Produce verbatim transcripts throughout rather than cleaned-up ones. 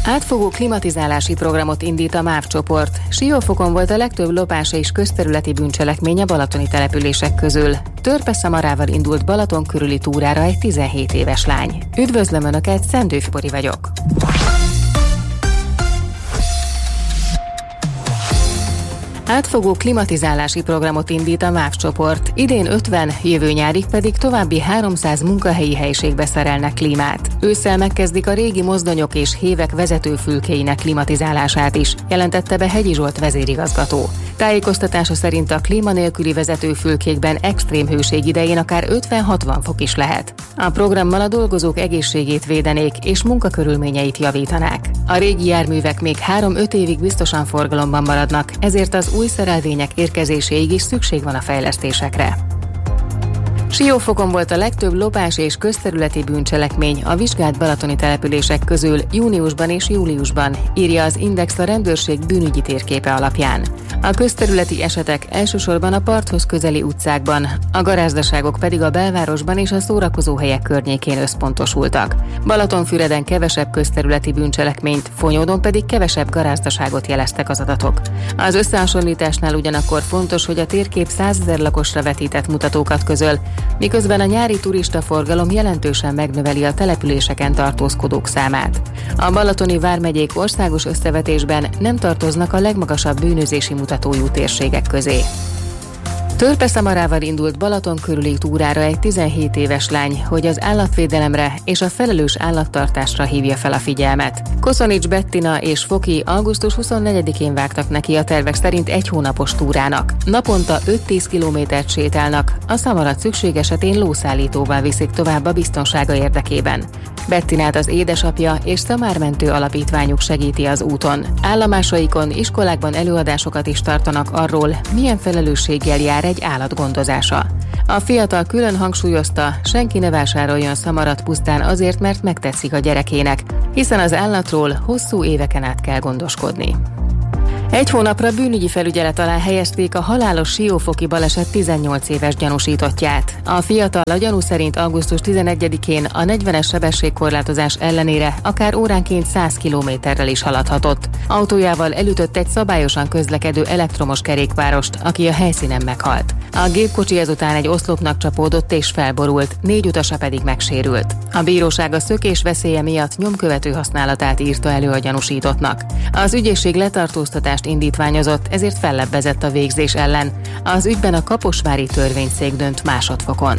Átfogó klimatizálási programot indít a MÁV csoport. Siófokon volt a legtöbb lopás és közterületi bűncselekmény a balatoni települések közül. Törpe-Szamarával indult Balaton körüli túrára egy tizenhét éves lány. Üdvözlöm Önöket, Szendő Fibori vagyok. Átfogó klimatizálási programot indít a MÁV csoport. Idén ötven, jövő nyárig pedig további háromszáz munkahelyi helyiségbe szerelnek klímát. Ősszel megkezdik a régi mozdonyok és hévek vezetőfülkéinek klimatizálását is, jelentette be Hegyi Zsolt vezérigazgató. Tájékoztatása szerint a klíma nélküli vezetőfülkékben extrém hőség idején akár ötven-hatvan fok is lehet. A programmal a dolgozók egészségét védenék és munkakörülményeit javítanák. A régi járművek még három-öt évig biztosan forgalomban maradnak, ezért az új szerelvények érkezéséig is szükség van a fejlesztésekre. Siófokon volt a legtöbb lopás és közterületi bűncselekmény a vizsgált balatoni települések közül júniusban és júliusban, írja az Index a rendőrség bűnügyi térképe alapján. A közterületi esetek elsősorban a parthoz közeli utcákban, a garázdaságok pedig a belvárosban és a szórakozóhelyek környékén összpontosultak. Balatonfüreden kevesebb közterületi bűncselekményt, Fonyódon pedig kevesebb garázdaságot jeleztek az adatok. Az összehasonlításnál ugyanakkor fontos, hogy a térkép százezer lakosra vetített mutatókat közöl, miközben a nyári turistaforgalom jelentősen megnöveli a településeken tartózkodók számát. A balatoni vármegyék országos összevetésben nem tartoznak a legmagasabb bűnözési mutatójú térségek közé. Törpe-Szamarával indult Balaton körüli túrára egy tizenhét éves lány, hogy az állatvédelemre és a felelős állattartásra hívja fel a figyelmet. Koszonics Bettina és Foki augusztus huszonnegyedikén vágtak neki a tervek szerint egy hónapos túrának. Naponta öt-tíz kilométert sétálnak, a szamarat szükség esetén lószállítóval viszik tovább a biztonsága érdekében. Bettinát az édesapja és szamármentő alapítványuk segíti az úton. Állomásaikon, iskolákban előadásokat is tartanak arról, milyen felelősséggel jár egy állat gondozása. A fiatal külön hangsúlyozta, senki ne vásároljon szamarat pusztán azért, mert megtetszik a gyerekének, hiszen az állatról hosszú éveken át kell gondoskodni. Egy hónapra bűnügyi felügyelet alá helyezték a halálos siófoki baleset tizennyolc éves gyanúsítottját. A fiatal a gyanú szerint augusztus tizenegyedikén a negyvenes sebességkorlátozás ellenére akár óránként száz kilométerrel is haladhatott. Autójával elütött egy szabályosan közlekedő elektromos kerékpárost, aki a helyszínen meghalt. A gépkocsi ezután egy oszlopnak csapódott és felborult, négy utasa pedig megsérült. A bíróság a szökés veszélye miatt nyomkövető használatát írta elő a gyanúsítottnak. Az ügyészség letartóztatást indítványozott, ezért fellebbezett a végzés ellen. Az ügyben a kaposvári törvényszék dönt másodfokon.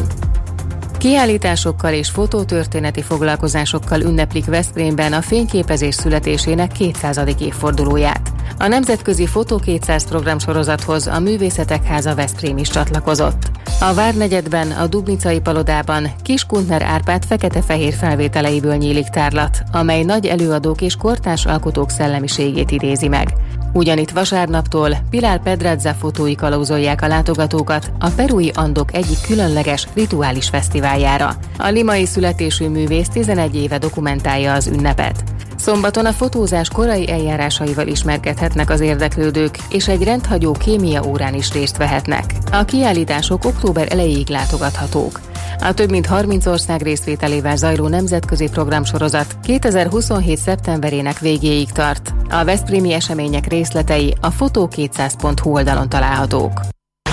Kiállításokkal és fotótörténeti foglalkozásokkal ünneplik Veszprémben a fényképezés születésének kétszázadik évfordulóját. A Nemzetközi Fotó kétszáz programsorozathoz a Művészetek Háza Veszprém is csatlakozott. A Várnegyedben, a Dubnicai palodában Kis-Kuntner Árpád fekete-fehér felvételeiből nyílik tárlat, amely nagy előadók és kortárs alkotók szellemiségét idézi meg. Ugyanitt vasárnaptól Pilar Pedradza fotói kalauzolják a látogatókat a perui Andok egyik különleges rituális fesztiváljára. A limai születésű művész tizenegy éve dokumentálja az ünnepet. Szombaton a fotózás korai eljárásaival ismerkedhetnek az érdeklődők, és egy rendhagyó kémia órán is részt vehetnek. A kiállítások október elejéig látogathatók. A több mint harminc ország részvételével zajló nemzetközi programsorozat kétezer-huszonhét szeptemberének végéig tart. A veszprémi események részletei a fotó kétszáz pont hu oldalon találhatók.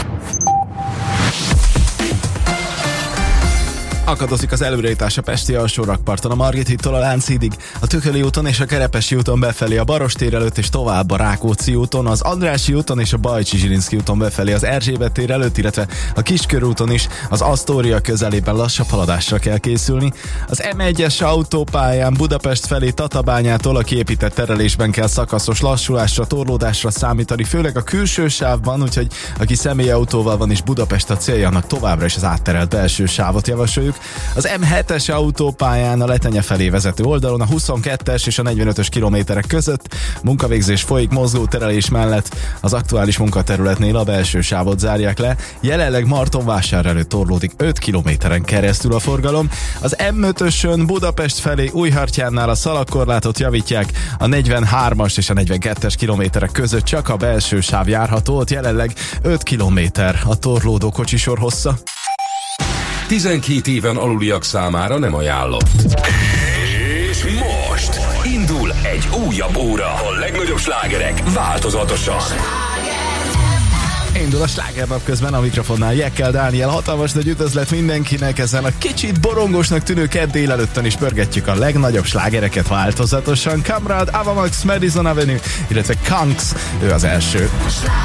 Akadozik az előrejutás a pesti alsó rakparton, a Margit hídtól a Lánchídig, a Tököli úton és a Kerepesi úton befelé, a Barostér előtt és tovább a Rákóczi úton, az Andrássy úton és a Bajcsy-Zsilinszky úton befelé, az Erzsébet tér előtt, illetve a Kiskörúton is, az Asztória közelében lassabb haladásra kell készülni. Az em egyes autópályán Budapest felé Tatabányától a kiépített terelésben kell szakaszos lassulásra, torlódásra számítani, főleg a külső sávban, úgyhogy aki személyautóval van és Budapest a célja, annak továbbra is az átterelt belső sávot javasoljuk. Az em hetes autópályán a Letenye felé vezető oldalon a huszonkettes és a negyvenötös kilométerek között munkavégzés folyik mozgóterelés mellett, az aktuális munkaterületnél a belső sávot zárják le, jelenleg Martonvásár előtt torlódik öt kilométeren keresztül a forgalom. Az em ötösön Budapest felé Újhartyánnál a szalagkorlátot javítják, a negyvenhármas és a negyvenkettes kilométerek között csak a belső sáv járható, ott jelenleg öt kilométer a torlódó kocsisor hossza. tizenkét éven aluliak számára nem ajánlott. És most indul Egy újabb óra. A legnagyobb slágerek változatosan. Indul a slágernap közben a mikrofonnál Jekkel Dániel. Hatalmas nagy üdvözlet mindenkinek ezen a kicsit borongosnak tűnő kedd délelőttön is pörgetjük a legnagyobb slágereket változatosan. Kamrad, Avamax, Madison Avenue, illetve Kanks, ő az első.